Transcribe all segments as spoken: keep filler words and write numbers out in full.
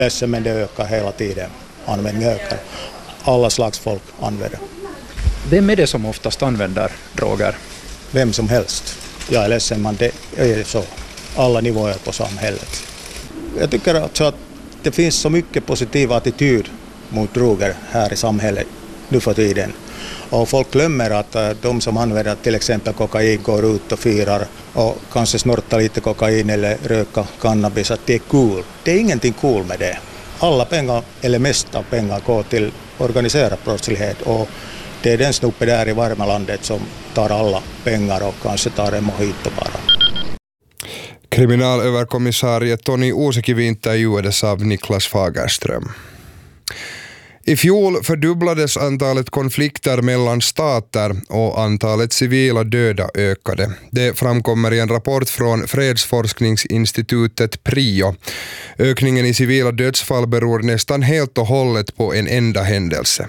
Men det ökar hela tiden. Användningen ökar. Alla slags folk använder. Vem är det som oftast använder droger? Vem som helst. Jag är ledsen, men det är så. Alla nivåer på samhället. Jag tycker alltså att det finns så mycket positiv attityd mot droger här i samhället nu för tiden. Och folk glömmer att de som använder till exempel kokain går ut och firar och kanske snortar lite kokain eller röka cannabis, att det är cool. Det är ingenting cool med det. Alla pengar, eller mest av pengar, går till organiserad brottslighet och det är den snuppe där i varma landet som tar alla pengar och kanske tar en mojito bara. Kriminalöverkommissarie Toni Uusikivi intervjuades av Niklas Fagerström. I fjol fördubblades antalet konflikter mellan stater och antalet civila döda ökade. Det framkommer i en rapport från fredsforskningsinstitutet PRIO. Ökningen i civila dödsfall beror nästan helt och hållet på en enda händelse.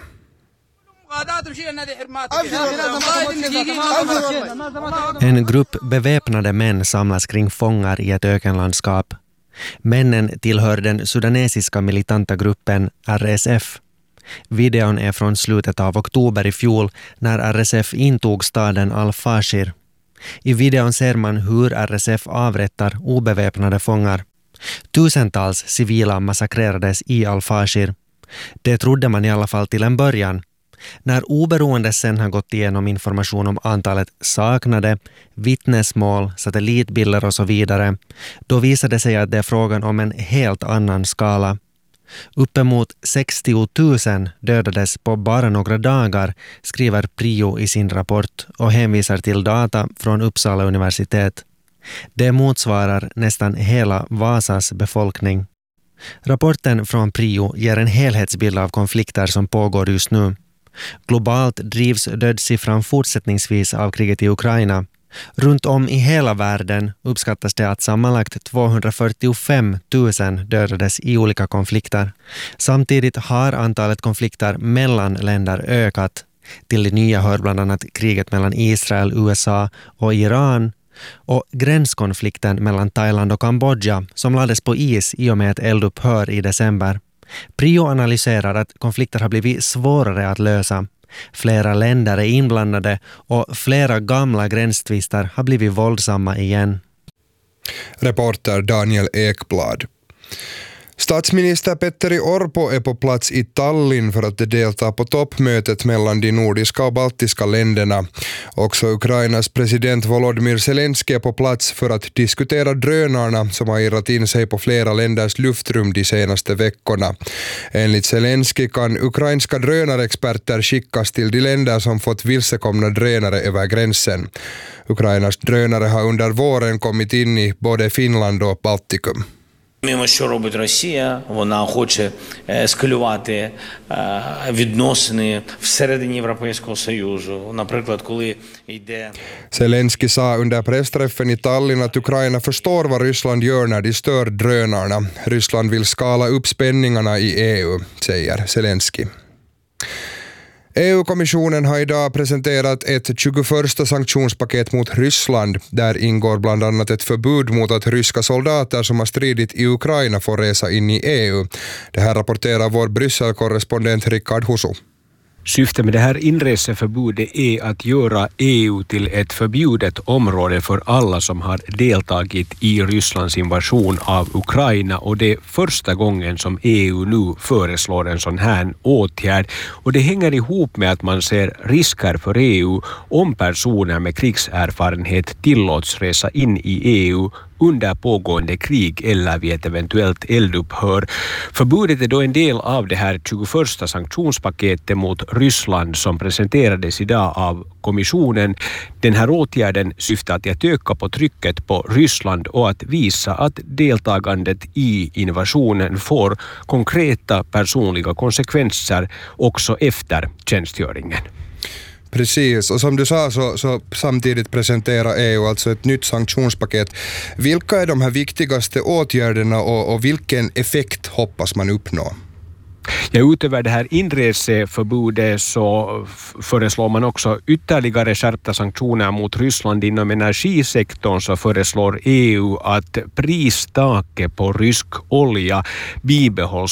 En grupp beväpnade män samlas kring fångar i ett ökenlandskap. Männen tillhör den sudanesiska militanta gruppen R S F. Videon är från slutet av oktober i fjol när R S F intog staden Al-Fashir. I videon ser man hur R S F avrättar obeväpnade fångar. Tusentals civila massakrerades i Al-Fashir. Det trodde man i alla fall till en början. När oberoende sen har gått igenom information om antalet saknade, vittnesmål, satellitbilder och så vidare, då visade det sig att det är frågan om en helt annan skala. Uppemot sextio tusen dödades på bara några dagar, skriver PRIO i sin rapport och hänvisar till data från Uppsala universitet. Det motsvarar nästan hela Vasas befolkning. Rapporten från PRIO ger en helhetsbild av konflikter som pågår just nu. Globalt drivs dödssiffran fortsättningsvis av kriget i Ukraina. Runt om i hela världen uppskattas det att sammanlagt tvåhundrafyrtiofem tusen dödades i olika konflikter. Samtidigt har antalet konflikter mellan länder ökat. Till det nya hör bland annat kriget mellan Israel, U S A och Iran och gränskonflikten mellan Thailand och Kambodja som lades på is i och med ett eldupphör i december. PRIO analyserar att konflikter har blivit svårare att lösa. Flera länder är inblandade och flera gamla gränstvister har blivit våldsamma igen. Reporter Daniel Ekblad. Statsminister Petteri Orpo är på plats i Tallinn för att delta på toppmötet mellan de nordiska och baltiska länderna. Också Ukrainas president Volodymyr Zelensky är på plats för att diskutera drönarna som har irrat in sig på flera länders luftrum de senaste veckorna. Enligt Zelensky kan ukrainska drönarexperter skickas till de länder som fått vilsekomna drönare över gränsen. Ukrainas drönare har under våren kommit in i både Finland och Baltikum. Мимо, що робить Росія, вона хоче ескалювати відносини всередині Європейського Союзу. Наприклад, коли йде... Zelensky sa under pressträffen i Tallinn att Ukraina förstår vad Ryssland gör när de stör drönarna. Ryssland vill skala upp spänningarna i E U, säger Zelensky. E U-kommissionen har idag presenterat ett tjugoförsta sanktionspaket mot Ryssland. Där ingår bland annat ett förbud mot att ryska soldater som har stridit i Ukraina får resa in i E U. Det här rapporterar vår Bryssel-korrespondent Rickard Husu. Syftet med det här inreseförbudet är att göra E U till ett förbjudet område för alla som har deltagit i Rysslands invasion av Ukraina, och det är första gången som E U nu föreslår en sån här åtgärd, och det hänger ihop med att man ser risker för E U om personer med krigserfarenhet tillåts resa in i E U under pågående krig eller vid ett eventuellt eldupphör. Förbudet är då en del av det här tjugoförsta sanktionspaketet mot Ryssland som presenterades idag av kommissionen. Den här åtgärden syftar till att öka på trycket på Ryssland och att visa att deltagandet i invasionen får konkreta personliga konsekvenser också efter tjänstgöringen. Precis, och som du sa så, så samtidigt presenterar E U alltså ett nytt sanktionspaket. Vilka är de här viktigaste åtgärderna och, och vilken effekt hoppas man uppnå? Ja utöver det här inreseförbudet så f- föreslår man också ytterligare skärpta sanktioner mot Ryssland inom energisektorn. Så föreslår E U att pristaket på rysk olja bibehålls